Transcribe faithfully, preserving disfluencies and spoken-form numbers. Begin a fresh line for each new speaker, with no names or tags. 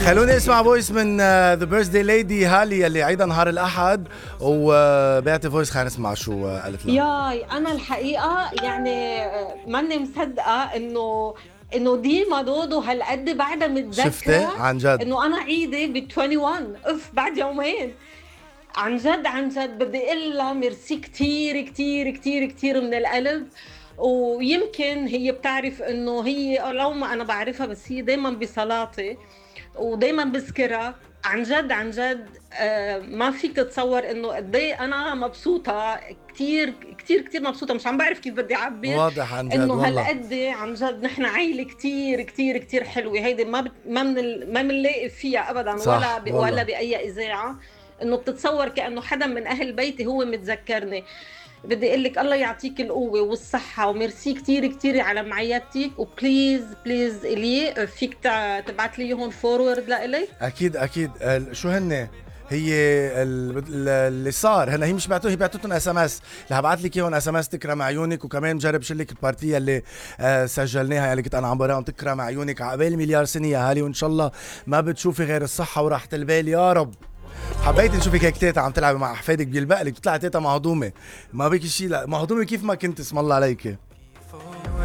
خلوني اسمع فويس من ذا بيرثدي ليدي هالي اللي عيدها نهار الاحد، وبعتي فويس خلينا نسمع شو آه، قالت لها.
ياي انا الحقيقه يعني آه، ماني مصدقه انه انه ديما دودو هالقد بعدها
شفتي
متذكره
عن جد؟
انه انا عيدي ب واحد وعشرين اف بعد يومين. عن جد عن جد بدي اقول لها ميرسي كثير كثير كثير كثير من القلب. ويمكن هي بتعرف انه هي لو ما انا بعرفها بس هي دايما بصلاتي ودايما بذكرها. عن جد عن جد آه، ما فيك تتصور انه قد ايه انا مبسوطه. كثير كثير كثير مبسوطه، مش عم بعرف كيف بدي اعبر.
واضح عن جد
انه
والله.
هالقد عن جد نحن عائله كثير كثير كثير حلوه، هيدي ما بت... ما من ال... ما بنلاقي فيها ابدا ولا
صح
ب... ولا
والله.
باي اذاعه. انه بتتصور كانه حدا من اهل بيتي هو متذكرني. بدي اقول لك الله يعطيك القوه والصحه وميرسي كثير كثير على معياتك. وبليز بليز الي فيك تع- تبعت لي هون فورورد لإلي.
اكيد اكيد. ال- شو هن هي ال- ال- اللي صار هلا، هي مش بعتوه، هي بعتتهم اس ام اس. رح ابعث لك اياهم اس ام اس تكرم عيونك، وكمان مجرب شلك البارتيه اللي آه سجلناها اللي كنت انا عم براهم تكرم عيونك عقبال مليار سنه يا هالي، وان شاء الله ما بتشوفي غير الصحه وراحه البال يا رب. حبيت نشوفك هيك تيتا عم تلعبي مع احفادك، بيلبق لك بتطلع تيتا مهضومه، ما بك شيء، لا مهضومه كيف ما كنت، اسم الله عليك.